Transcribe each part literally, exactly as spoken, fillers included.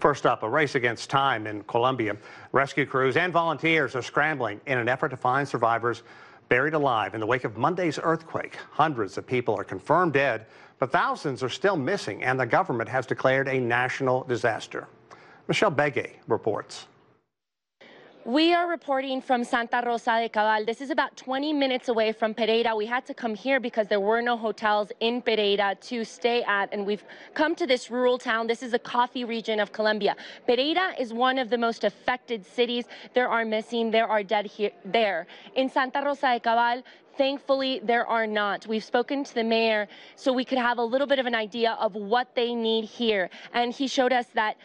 First up, a race against time in Colombia. Rescue crews and volunteers are scrambling in an effort to find survivors buried alive in the wake of Monday's earthquake. Hundreds of people are confirmed dead, but thousands are still missing, and the government has declared a national disaster. Michelle Begay reports. We are reporting from Santa Rosa de Cabal. This is about twenty minutes away from Pereira. We had to come here because there were no hotels in Pereira to stay at, and we've come to this rural town. This is a coffee region of Colombia. Pereira is one of the most affected cities. There are missing, there are dead here, there. In Santa Rosa de Cabal, thankfully, there are not. We've spoken to the mayor so we could have a little bit of an idea of what they need here, and he showed us that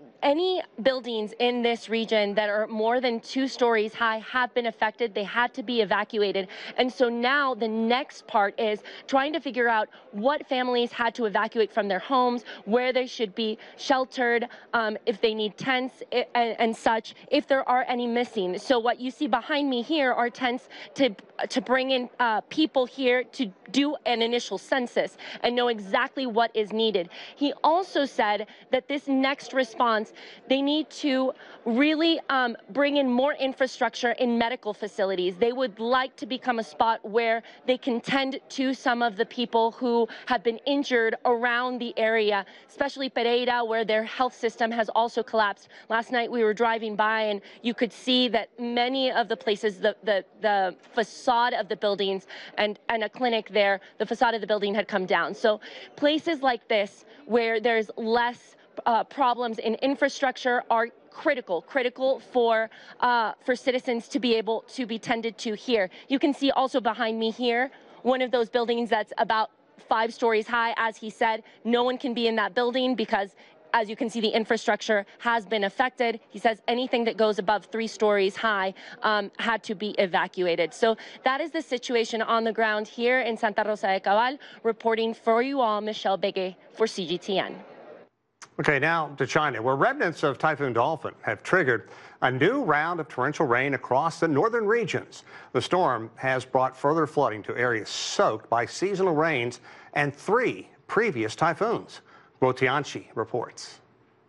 any buildings in this region that are more than two stories high have been affected. They had to be evacuated. And so now the next part is trying to figure out what families had to evacuate from their homes, where they should be sheltered, um, if they need tents and, and such, if there are any missing. So what you see behind me here are tents to, to bring in uh, people here to do an initial census and know exactly what is needed. He also said that this next response, they need to really um, bring in more infrastructure in medical facilities. They would like to become a spot where they can tend to some of the people who have been injured around the area, especially Pereira, where their health system has also collapsed. Last night we were driving by and you could see that many of the places, the, the, the facade of the buildings and, and a clinic there, the facade of the building had come down. So places like this where there's less Uh, problems in infrastructure are critical, critical for uh, for citizens to be able to be tended to here. You can see also behind me here, one of those buildings that's about five stories high. As he said, no one can be in that building because, as you can see, the infrastructure has been affected. He says anything that goes above three stories high um, had to be evacuated. So that is the situation on the ground here in Santa Rosa de Cabal. Reporting for you all, Michelle Begay for C G T N. Okay, now to China, where remnants of Typhoon Dolphin have triggered a new round of torrential rain across the northern regions. The storm has brought further flooding to areas soaked by seasonal rains and three previous typhoons. Guo Tianqi reports.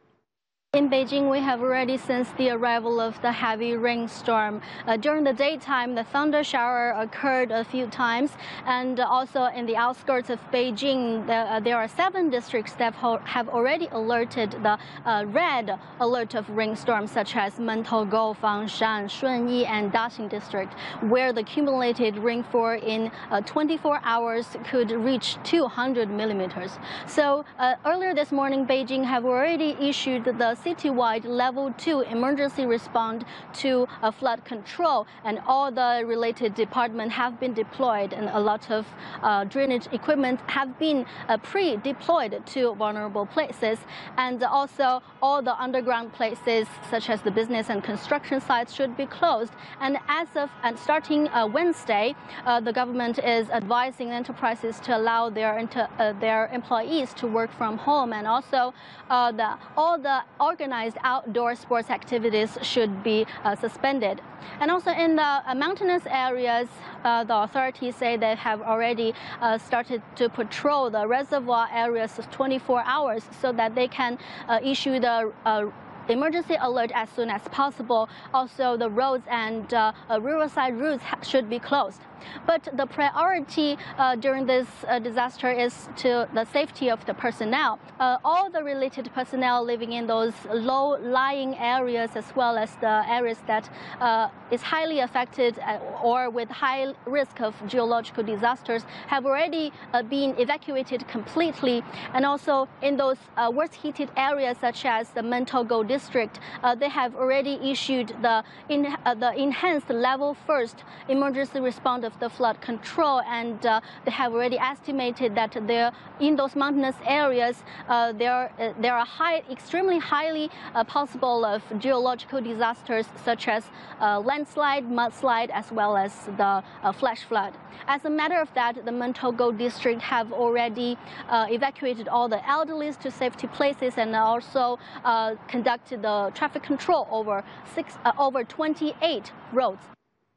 In Beijing, we have already sensed the arrival of the heavy rainstorm. Uh, during the daytime, the thunder shower occurred a few times, and also in the outskirts of Beijing, the, uh, there are seven districts that have already alerted the uh, red alert of rainstorms, such as Mentougou, Fangshan, Shunyi, and Daxing district, where the cumulated rainfall in uh, twenty-four hours could reach two hundred millimeters. So uh, earlier this morning, Beijing have already issued the citywide level two emergency response to uh, flood control, and all the related departments have been deployed, and a lot of uh, drainage equipment have been uh, pre-deployed to vulnerable places, and also all the underground places such as the business and construction sites should be closed. And as of and starting uh, Wednesday, uh, the government is advising enterprises to allow their inter, uh, their employees to work from home, and also uh, the all the organized outdoor sports activities should be uh, suspended. And also in the uh, mountainous areas, uh, the authorities say they have already uh, started to patrol the reservoir areas twenty-four hours so that they can uh, issue the uh, emergency alert as soon as possible. Also, the roads and uh, uh, riverside routes should be closed. But the priority uh, during this uh, disaster is to the safety of the personnel. Uh, all the related personnel living in those low-lying areas, as well as the areas that uh, is highly affected or with high risk of geological disasters, have already uh, been evacuated completely. And also in those uh, worst-hit areas, such as the Mentougou district, uh, they have already issued the, in, uh, the enhanced level first emergency response of the flood control, and uh, they have already estimated that there in those mountainous areas uh, there uh, there are high, extremely highly uh, possible of geological disasters such as uh, landslide, mudslide, as well as the uh, flash flood. As a matter of fact, the Mentougou district have already uh, evacuated all the elderly to safety places, and also uh, conducted the traffic control over six uh, over twenty-eight roads.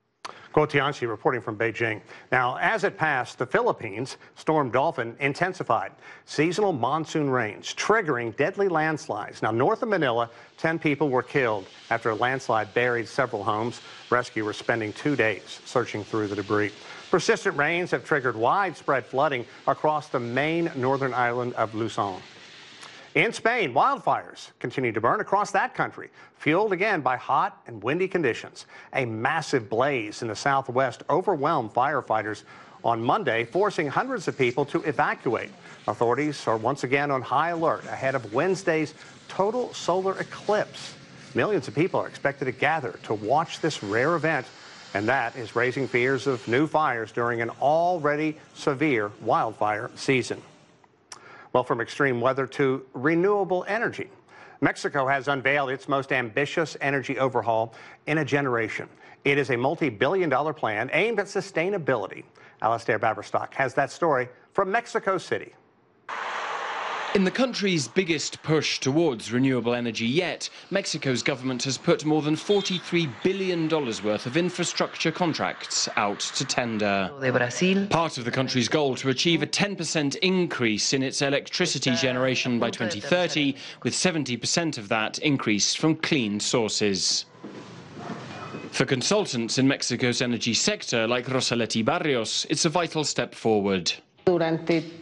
Guo Tianxi reporting from Beijing. Now, as it passed the Philippines, Storm Dolphin intensified. Seasonal monsoon rains triggering deadly landslides. Now, north of Manila, ten people were killed after a landslide buried several homes. Rescuers spending two days searching through the debris. Persistent rains have triggered widespread flooding across the main northern island of Luzon. In Spain, wildfires continue to burn across that country, fueled again by hot and windy conditions. A massive blaze in the southwest overwhelmed firefighters on Monday, forcing hundreds of people to evacuate. Authorities are once again on high alert ahead of Wednesday's total solar eclipse. Millions of people are expected to gather to watch this rare event, and that is raising fears of new fires during an already severe wildfire season. Well, from extreme weather to renewable energy, Mexico has unveiled its most ambitious energy overhaul in a generation. It is a multi-billion dollar plan aimed at sustainability. Alastair Baverstock has that story from Mexico City. In the country's biggest push towards renewable energy yet, Mexico's government has put more than forty-three billion dollars worth of infrastructure contracts out to tender. Part of the country's goal to achieve a ten percent increase in its electricity generation by twenty thirty, with seventy percent of that increased from clean sources. For consultants in Mexico's energy sector, like Rosaleti Barrios, it's a vital step forward. Over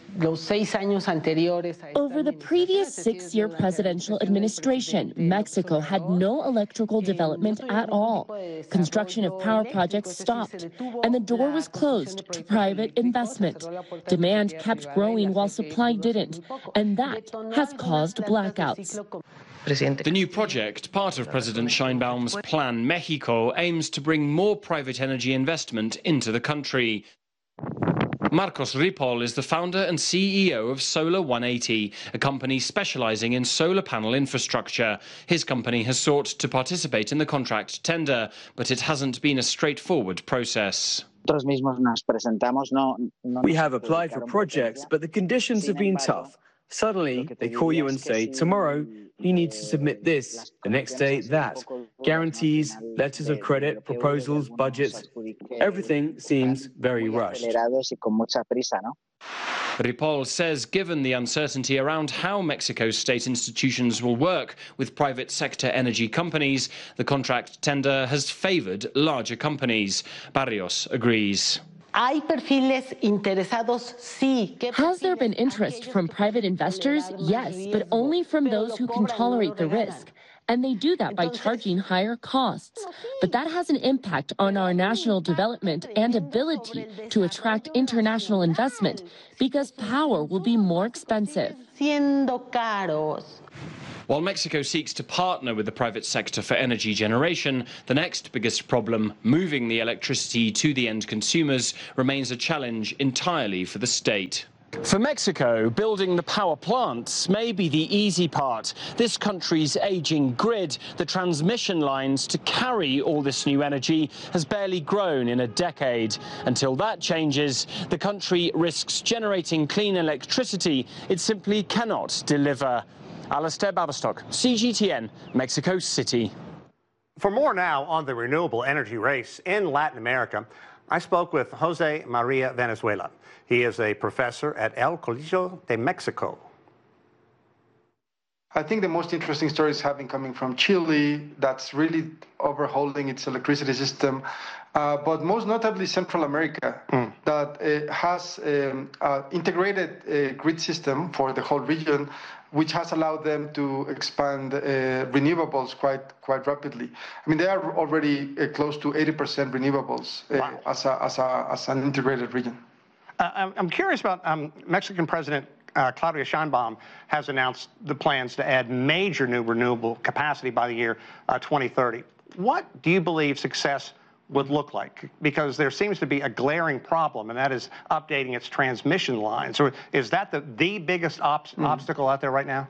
the previous six-year presidential administration, Mexico had no electrical development at all. Construction of power projects stopped, and the door was closed to private investment. Demand kept growing while supply didn't, and that has caused blackouts. The new project, part of President Sheinbaum's Plan Mexico, aims to bring more private energy investment into the country. Marcos Ripoll is the founder and C E O of Solar one eighty, a company specializing in solar panel infrastructure. His company has sought to participate in the contract tender, but it hasn't been a straightforward process. We have applied for projects, but the conditions have been tough. Suddenly, they call you and say, tomorrow, you need to submit this, the next day, that. Guarantees, letters of credit, proposals, budgets, everything seems very rushed. Ripoll says given the uncertainty around how Mexico's state institutions will work with private sector energy companies, the contract tender has favored larger companies. Barrios agrees. Has there been interest from private investors? Yes, but only from those who can tolerate the risk. And they do that by charging higher costs. But that has an impact on our national development and ability to attract international investment because power will be more expensive. While Mexico seeks to partner with the private sector for energy generation, the next biggest problem, moving the electricity to the end consumers, remains a challenge entirely for the state. For Mexico, building the power plants may be the easy part. This country's aging grid, the transmission lines to carry all this new energy, has barely grown in a decade. Until that changes, the country risks generating clean electricity it simply cannot deliver. Alastair Baverstock, C G T N, Mexico City. For more now on the renewable energy race in Latin America, I spoke with Jose Maria Venezuela. He is a professor at El Colegio de Mexico. I think the most interesting stories have been coming from Chile, that's really overhauling its electricity system, uh, but most notably Central America, mm. that uh, has um, an integrated uh, grid system for the whole region, which has allowed them to expand uh, renewables quite quite rapidly. I mean, they are already uh, close to eighty percent renewables uh, wow. as, a, as, a, as an integrated region. Uh, I'm curious about um, Mexican President uh, Claudia Sheinbaum has announced the plans to add major new renewable capacity by the year uh, twenty thirty. What do you believe success would look like? Because there seems to be a glaring problem, and that is updating its transmission lines. Or is that the, the biggest ob mm. obstacle out there right now?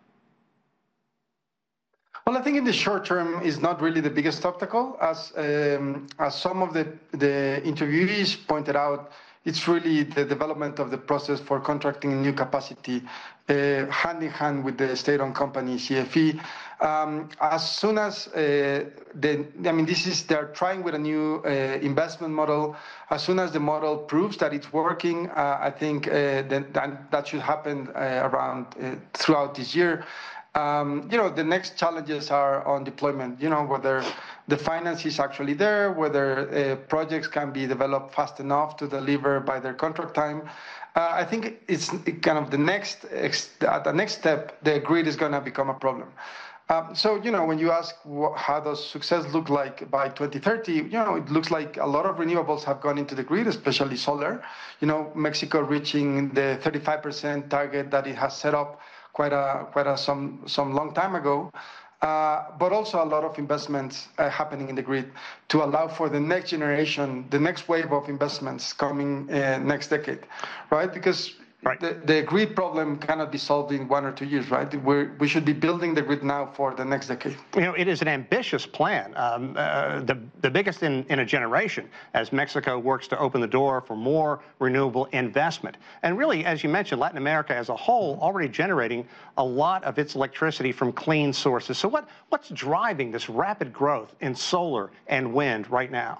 Well, I think in the short term is not really the biggest obstacle. As, um, as some of the, the interviewees pointed out, it's really the development of the process for contracting new capacity, uh, hand in hand with the state-owned company C F E. Um, as soon as uh, the, I mean, this is they're trying with a new uh, investment model. As soon as the model proves that it's working, uh, I think uh, that, that that should happen uh, around uh, throughout this year. Um, you know, the next challenges are on deployment, you know, whether the finance is actually there, whether uh, projects can be developed fast enough to deliver by their contract time. Uh, I think it's kind of the next, at the next step, the grid is going to become a problem. Um, so, you know, when you ask what, how does success look like by twenty thirty, you know, it looks like a lot of renewables have gone into the grid, especially solar. You know, Mexico reaching the thirty-five percent target that it has set up quite a quite a some some long time ago, uh, but also a lot of investments uh, happening in the grid to allow for the next generation, the next wave of investments coming uh, next decade, right? Because right. The, the grid problem cannot be solved in one or two years, right? We're, we should be building the grid now for the next decade. You know, it is an ambitious plan, um, uh, the, the biggest in, in a generation, as Mexico works to open the door for more renewable investment. And really, as you mentioned, Latin America as a whole already generating a lot of its electricity from clean sources. So what, what's driving this rapid growth in solar and wind right now?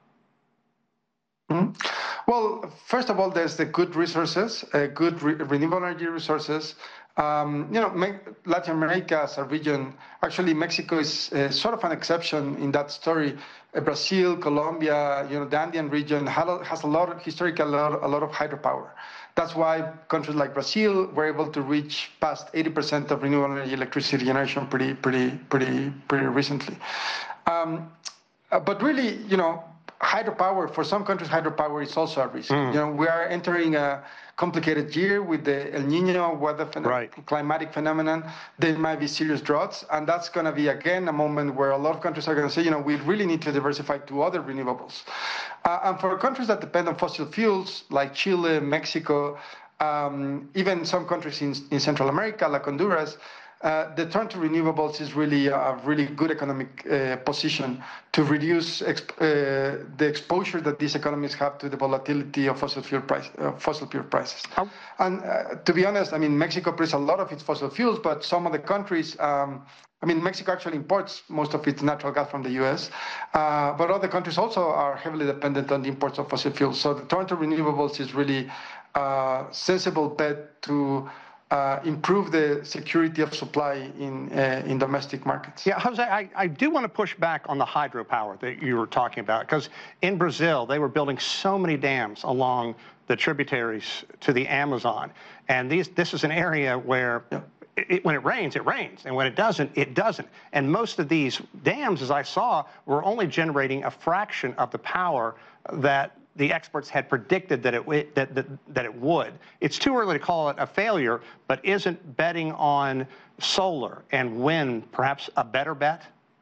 Mm-hmm. Well, first of all, there's the good resources, uh, good re renewable energy resources. Um, you know, Latin America as a region, actually Mexico is uh, sort of an exception in that story. Uh, Brazil, Colombia, you know, the Andean region has a lot of, historically, a lot, a lot of hydropower. That's why countries like Brazil were able to reach past eighty percent of renewable energy electricity generation pretty, pretty, pretty, pretty recently. Um, uh, but really, you know, hydropower, for some countries, hydropower is also a risk. Mm. You know, we are entering a complicated year with the El Niño weather phen right. climatic phenomenon. There might be serious droughts, and that's going to be, again, a moment where a lot of countries are going to say, you know, we really need to diversify to other renewables. Uh, and for countries that depend on fossil fuels, like Chile, Mexico, um, even some countries in, in Central America, like Honduras, Uh, the turn to renewables is really a really good economic uh, position to reduce exp uh, the exposure that these economies have to the volatility of fossil fuel price, uh, fossil fuel prices. Oh. And uh, to be honest, I mean, Mexico produces a lot of its fossil fuels, but some of the countries, um, I mean, Mexico actually imports most of its natural gas from the U S, uh, but other countries also are heavily dependent on the imports of fossil fuels. So the turn to renewables is really a sensible bet to Uh, improve the security of supply in uh, in domestic markets. Yeah, Jose, I, I do want to push back on the hydropower that you were talking about, because in Brazil, they were building so many dams along the tributaries to the Amazon. And these, this is an area where yeah. it, when it rains, it rains. And when it doesn't, it doesn't. And most of these dams, as I saw, were only generating a fraction of the power that the experts had predicted that it, that, that, that it would. It's too early to call it a failure, but isn't betting on solar and wind perhaps a better bet?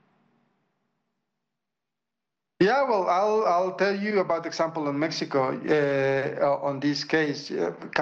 Yeah, well, I'll, I'll tell you about the example in Mexico uh, on this case. Uh,